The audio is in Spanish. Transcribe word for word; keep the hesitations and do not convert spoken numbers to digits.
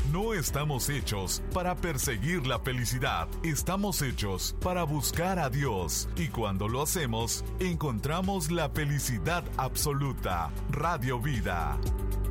No estamos hechos para perseguir la felicidad, estamos hechos para buscar a Dios, y cuando lo hacemos, encontramos la felicidad absoluta. Radio Vida.